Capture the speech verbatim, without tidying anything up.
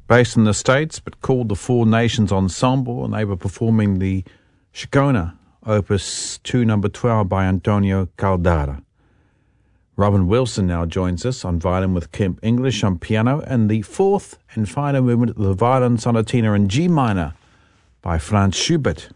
based in the States but called the Four Nations Ensemble, and they were performing the Chaconne, Opus two, number twelve by Antonio Caldara. Robin Wilson now joins us on violin with Kemp English on piano, and the fourth and final movement of the Violin Sonatina in G minor by Franz Schubert.